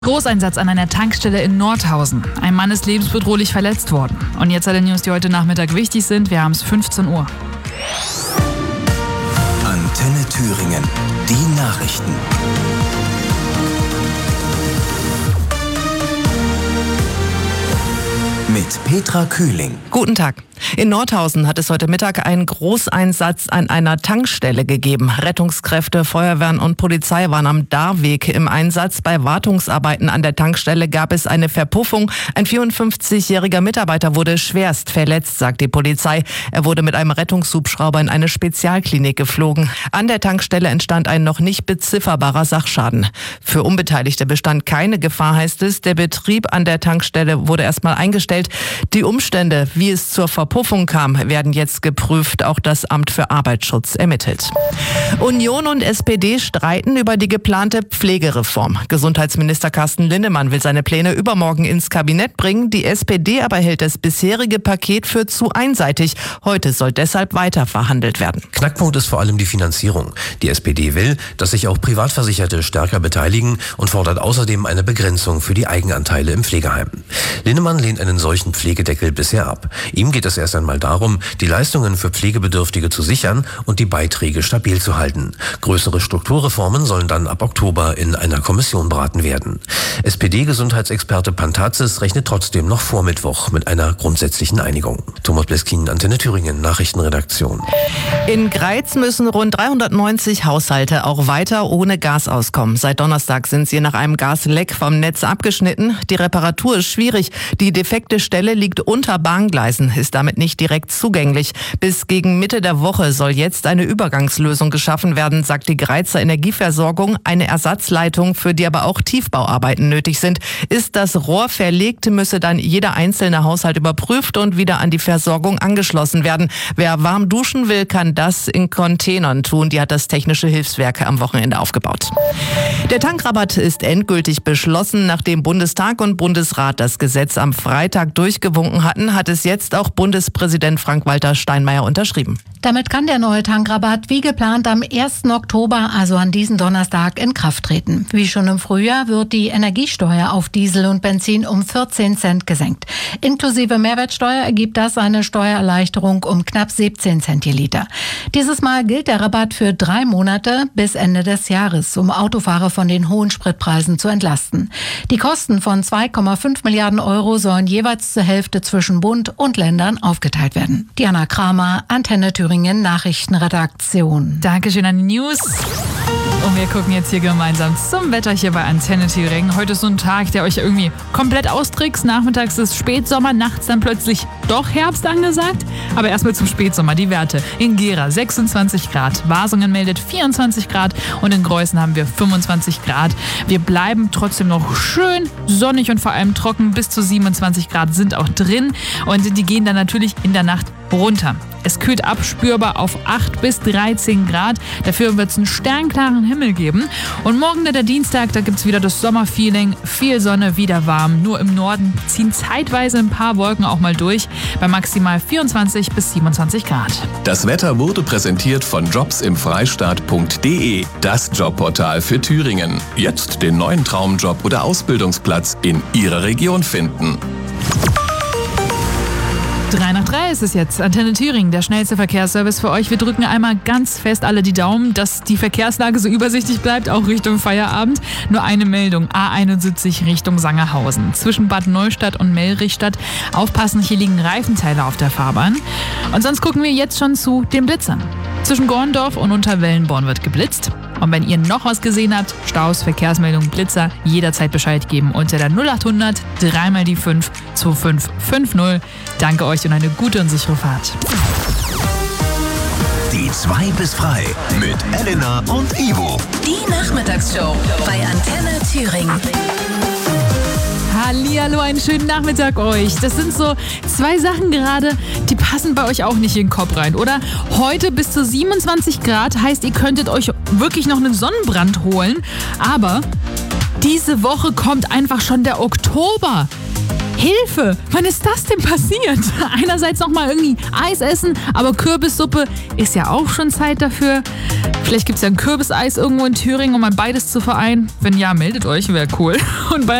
Großeinsatz an einer Tankstelle in Nordhausen. Ein Mann ist lebensbedrohlich verletzt worden. Und jetzt alle News, die heute Nachmittag wichtig sind. Wir haben es 15 Uhr. Antenne Thüringen. Die Nachrichten. Mit Petra Kühling. Guten Tag. In Nordhausen hat es heute Mittag einen Großeinsatz an einer Tankstelle gegeben. Rettungskräfte, Feuerwehren und Polizei waren am Darweg im Einsatz. Bei Wartungsarbeiten an der Tankstelle gab es eine Verpuffung. Ein 54-jähriger Mitarbeiter wurde schwerst verletzt, sagt die Polizei. Er wurde mit einem Rettungshubschrauber in eine Spezialklinik geflogen. An der Tankstelle entstand ein noch nicht bezifferbarer Sachschaden. Für Unbeteiligte bestand keine Gefahr, heißt es. Der Betrieb an der Tankstelle wurde erstmal eingestellt. Die Umstände, wie es zur Verpuffung kam, werden jetzt geprüft. Auch das Amt für Arbeitsschutz ermittelt. Union und SPD streiten über die geplante Pflegereform. Gesundheitsminister Carsten Linnemann will seine Pläne übermorgen ins Kabinett bringen. Die SPD aber hält das bisherige Paket für zu einseitig. Heute soll deshalb weiter verhandelt werden. Knackpunkt ist vor allem die Finanzierung. Die SPD will, dass sich auch Privatversicherte stärker beteiligen und fordert außerdem eine Begrenzung für die Eigenanteile im Pflegeheim. Linnemann lehnt einen solchen Pflegedeckel bisher ab. Ihm geht es erst einmal darum, die Leistungen für Pflegebedürftige zu sichern und die Beiträge stabil zu halten. Größere Strukturreformen sollen dann ab Oktober in einer Kommission beraten werden. SPD-Gesundheitsexperte Pantazis rechnet trotzdem noch vor Mittwoch mit einer grundsätzlichen Einigung. Thomas Bleskin, Antenne Thüringen, Nachrichtenredaktion. In Greiz müssen rund 390 Haushalte auch weiter ohne Gas auskommen. Seit Donnerstag sind sie nach einem Gasleck vom Netz abgeschnitten. Die Reparatur ist schwierig. Die defekte Stelle liegt unter Bahngleisen, ist damit nicht direkt zugänglich. Bis gegen Mitte der Woche soll jetzt eine Übergangslösung geschaffen werden, sagt die Greizer Energieversorgung. Eine Ersatzleitung, für die aber auch Tiefbauarbeiten nötig sind. Ist das Rohr verlegt, müsse dann jeder einzelne Haushalt überprüft und wieder an die Versorgung angeschlossen werden. Wer warm duschen will, kann das in Containern tun. Die hat das Technische Hilfswerk am Wochenende aufgebaut. Der Tankrabatt ist endgültig beschlossen. Nachdem Bundestag und Bundesrat das Gesetz am Freitag durchgewunken hatten, hat es jetzt auch Bundespräsident Frank-Walter Steinmeier unterschrieben. Damit kann der neue Tankrabatt wie geplant am 1. Oktober, also an diesem Donnerstag, in Kraft treten. Wie schon im Frühjahr wird die Energiesteuer auf Diesel und Benzin um 14 Cent gesenkt. Inklusive Mehrwertsteuer ergibt das eine Steuererleichterung um knapp 17 Cent je Liter. Dieses Mal gilt der Rabatt für 3 Monate bis Ende des Jahres, um Autofahrer von den hohen Spritpreisen zu entlasten. Die Kosten von 2,5 Milliarden Euro sollen jeweils zur Hälfte zwischen Bund und Ländern aufgeteilt werden. Diana Kramer, Antenne Thüringen Nachrichtenredaktion. Dankeschön an die News. Und wir gucken jetzt hier gemeinsam zum Wetter hier bei Antenne Thüringen. Heute ist so ein Tag, der euch irgendwie komplett austrickst. Nachmittags ist Spätsommer, nachts dann plötzlich doch Herbst angesagt. Aber erstmal zum Spätsommer. Die Werte: in Gera 26 Grad, Wasungen meldet 24 Grad und in Greußen haben wir 25 Grad. Wir bleiben trotzdem noch schön sonnig und vor allem trocken. Bis zu 27 Grad sind auch drin und die gehen dann natürlich in der Nacht runter. Es kühlt ab, spürbar auf 8 bis 13 Grad. Dafür wird es einen sternklaren Himmel geben. Und morgen, der Dienstag, da gibt es wieder das Sommerfeeling. Viel Sonne, wieder warm. Nur im Norden ziehen zeitweise ein paar Wolken auch mal durch. Bei maximal 24 bis 27 Grad. Das Wetter wurde präsentiert von jobsimfreistaat.de. Das Jobportal für Thüringen. Jetzt den neuen Traumjob oder Ausbildungsplatz in Ihrer Region finden. 3 nach 3 ist es jetzt. Antenne Thüringen, der schnellste Verkehrsservice für euch. Wir drücken einmal ganz fest alle die Daumen, dass die Verkehrslage so übersichtlich bleibt, auch Richtung Feierabend. Nur eine Meldung, A71 Richtung Sangerhausen. Zwischen Bad Neustadt und Mellrichstadt. Aufpassen, hier liegen Reifenteile auf der Fahrbahn. Und sonst gucken wir jetzt schon zu den Blitzern. Zwischen Gorndorf und Unterwellenborn wird geblitzt. Und wenn ihr noch was gesehen habt, Staus, Verkehrsmeldungen, Blitzer, jederzeit Bescheid geben unter der 0800 3 mal die 5 2550. Danke euch und eine gute und sichere Fahrt. Die 2 bis frei mit Elena und Ivo. Die Nachmittagsshow bei Antenne Thüringen. Hallihallo, einen schönen Nachmittag euch. Das sind so 2 Sachen gerade, die passen bei euch auch nicht in den Kopf rein, oder? Heute bis zu 27 Grad, heißt, ihr könntet euch wirklich noch einen Sonnenbrand holen. Aber diese Woche kommt einfach schon der Oktober. Hilfe! Wann ist das denn passiert? Einerseits nochmal irgendwie Eis essen, aber Kürbissuppe ist ja auch schon Zeit dafür. Vielleicht gibt es ja ein Kürbiseis irgendwo in Thüringen, um mal beides zu vereinen. Wenn ja, meldet euch, wäre cool. Und bei